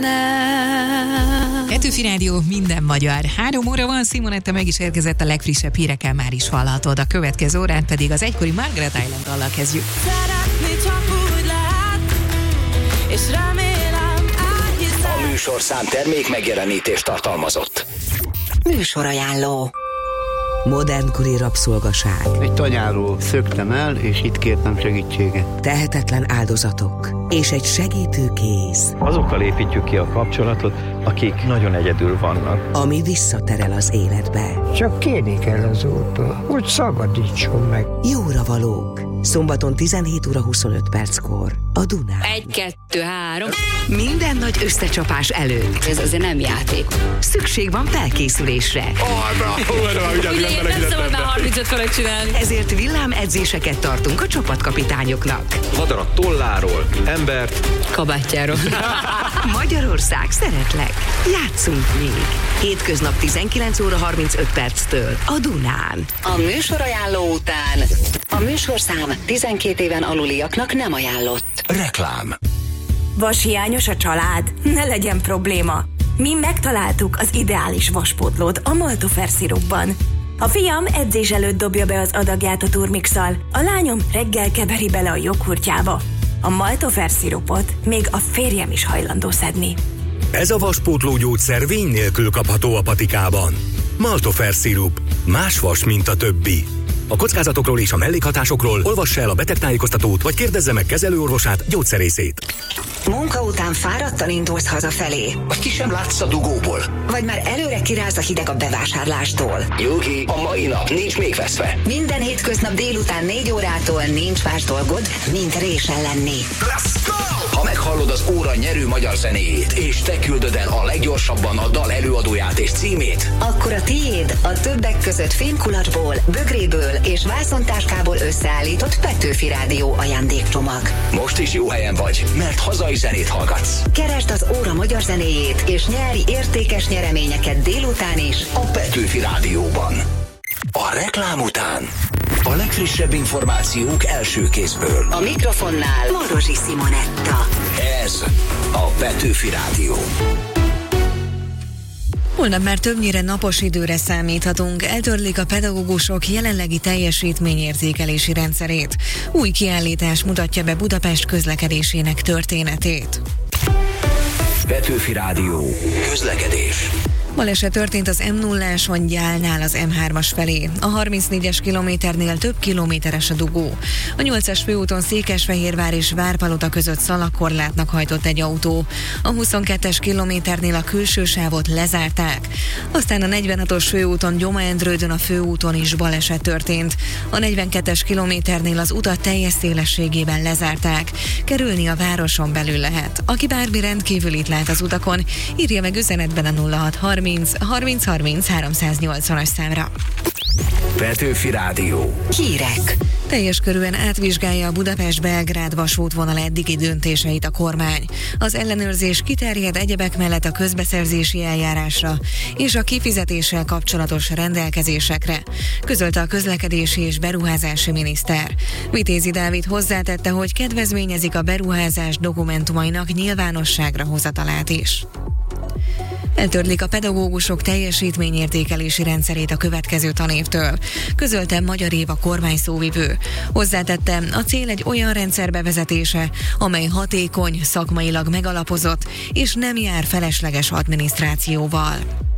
Petőfi Rádió, minden magyar. 3 óra van, Simonetta meg is érkezett, a legfrissebb hírekkel már is hallhatod. A következő órán pedig az egykori Margaret Island dallal kezdjük. Szeretni csak úgy lehet, és remélem elhiszem. A műsorszám termék megjelenítést tartalmazott. Műsorajánló. Modernkori rabszolgaság. Egy tanyáról szöktem el, és itt kértem segítséget. Tehetetlen áldozatok. És egy segítő kéz. Azokkal építjük ki a kapcsolatot, akik nagyon egyedül vannak. Ami visszaterel az életbe. Csak kérni kell az Úrtól, hogy szabadítson meg. Jóra valók. Szombaton 17 óra 25 perckor a Dunán. 1, 2, 3. Minden nagy összecsapás előtt. Ez azért nem játék. Szükség van felkészülésre. Ugye nem szabad már 35 fölött csinálni. Ezért villámedzéseket tartunk a csapatkapitányoknak. Madarat tolláról, embert Kabátjáról. Magyarország, szeretlek. Játszunk még. Hétköznap 19 óra 35 perctől a Dunán. A műsorajánló után a műsorszám 12 éven aluliaknak nem ajánlott. Reklám. Vashiányos a család? Ne legyen probléma. Mi megtaláltuk az ideális vaspótlót a Maltofer szirupban. A fiam edzés előtt dobja be az adagját a turmixal, a lányom reggel keveri bele a joghurtjába. A Maltofer szirupot még a férjem is hajlandó szedni. Ez a vaspótló gyógyszer vény nélkül kapható a patikában. Maltofer szirup. Más vas, mint a többi. A kockázatokról és a mellékhatásokról olvassa el a betegtájékoztatót, vagy kérdezze meg kezelőorvosát, gyógyszerészét. Munka után fáradtan indulsz hazafelé. Vagy ki sem látsz a dugóból. Vagy már előre kiráz a hideg a bevásárlástól. Nyugi, a mai nap nincs még veszve. Minden hétköznap délután 4 órától nincs más dolgod, mint résen lenni. Let's go! Ha meghallod az óra nyerő magyar zenéjét, és te küldöd el a leggyorsabban a dal előadóját és címét, akkor a tiéd a többek között fémkulacsból, bögréből és vászontáskából összeállított Petőfi Rádió ajándékcsomag. Most is jó helyen vagy, mert hazai zenét hallgatsz. Keresd az óra magyar zenéjét, és nyerj értékes nyereményeket délután is a Petőfi Rádióban. A reklám után a legfrissebb információk első kézből. A mikrofonnál Morozsi Simonetta. Ez a Petőfi Rádió. Holnap már többnyire napos időre számíthatunk, eltörlik a pedagógusok jelenlegi teljesítményértékelési rendszerét. Új kiállítás mutatja be Budapest közlekedésének történetét. Petőfi Rádió. Közlekedés. Baleset történt az M0-áson Gyálnál az M3-as felé. A 34-es kilométernél több kilométeres a dugó. A 8-as főúton Székesfehérvár és Várpalota között szalagkorlátnak hajtott egy autó. A 22-es kilométernél a külső sávot lezárták. Aztán a 46-os főúton Gyoma-Endrődön a főúton is baleset történt. A 42-es kilométernél az utat teljes szélességében lezárták. Kerülni a városon belül lehet. Aki bármi rendkívülit lát az utakon, írja meg üzenetben a 0630 30 30 380-as számra. Petőfi Rádió. Hírek. Teljes körűen átvizsgálja a Budapest-Belgrád vasútvonal eddigi döntéseit a kormány. Az ellenőrzés kiterjed egyebek mellett a közbeszerzési eljárásra és a kifizetéssel kapcsolatos rendelkezésekre, közölte a közlekedési és beruházási miniszter. Vitézi Dávid hozzátette, hogy kedvezményezik a beruházás dokumentumainak nyilvánosságra hozatalát is. Eltörlik a pedagógusok teljesítményértékelési rendszerét a következő tanévtől, közölte Magyar Éva kormányszóvivő. Hozzátette, a cél egy olyan rendszer bevezetése, amely hatékony, szakmailag megalapozott és nem jár felesleges adminisztrációval.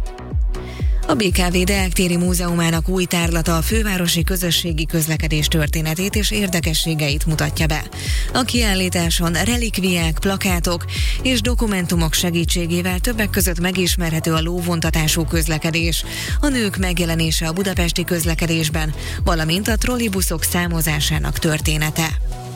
A BKV Deák-téri Múzeumának új tárlata a fővárosi közösségi közlekedés történetét és érdekességeit mutatja be. A kiállításon relikviák, plakátok és dokumentumok segítségével többek között megismerhető a lóvontatású közlekedés, a nők megjelenése a budapesti közlekedésben, valamint a trollibuszok számozásának története.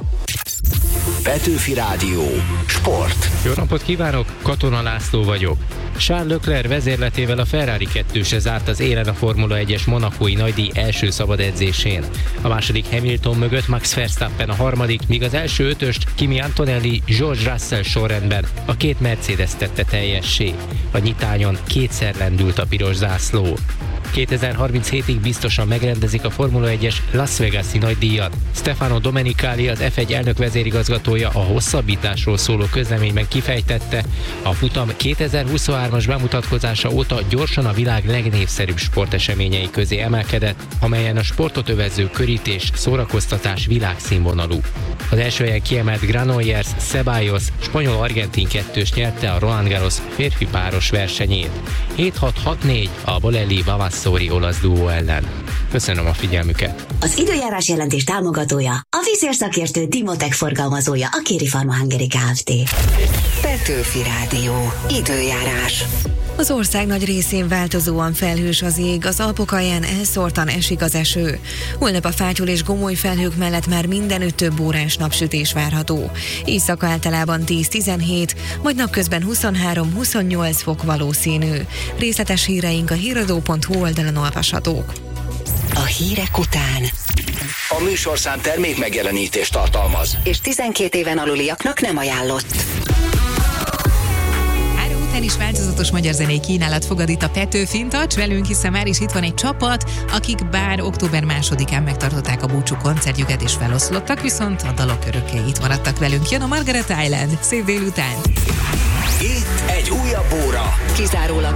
Petőfi Rádió. Sport. Jó napot kívánok, Katona László vagyok. Charles Leclerc vezérletével a Ferrari 2-se zárt az élen a Formula 1-es monakói nagydíj első szabad edzésén. A második Hamilton mögött Max Verstappen a harmadik, míg az első ötöst Kimi Antonelli, George Russell sorrendben a két Mercedes tette teljessé. A nyitányon kétszer lendült a piros zászló. 2037-ig biztosan megrendezik a Formula 1-es Las Vegas-i nagydíjat. Stefano Domenicali, az F1 elnök vezérigazgatója a hosszabbításról szóló közleményben kifejtette, a futam 2023-as bemutatkozása óta gyorsan a világ legnépszerűbb sporteseményei közé emelkedett, amelyen a sportot övező körítés, szórakoztatás világszínvonalú. Az első helyen kiemelt Granollers Ceballos spanyol-argentin kettős nyerte a Roland Garros férfi páros versenyét. 7-6-6-4 a Bolelli Vavassori olasz duó ellen. Köszönöm a figyelmüket! Az időjárás jelentés támogatója, a vízérszakértő Timotech forgalmazója, a Kéri Pharma Hungary Kft. Petőfi Rádió. Időjárás. Az ország nagy részén változóan felhős az ég, az Alpok alján elszórtan esik az eső. Holnap a fátyol és gomoly felhők mellett már mindenütt több órás napsütés várható. Éjszaka általában 10-17, majd napközben 23-28 fok valószínű. Részletes híreink a híradó.hu oldalon olvashatók. A hírek után a műsorszám termék megjelenítést tartalmaz, és 12 éven aluliaknak nem ajánlott. Is változatos magyar zenei kínálat fogad itt a Petőfin. Tarts velünk, hiszen már is itt van egy csapat, akik bár október 2-án megtartották a búcsú koncertjüket és feloszlottak, viszont a dalok örökké itt maradtak velünk. Jön a Margaret Island. Szép délután! Itt egy újabb óra. Kizárólag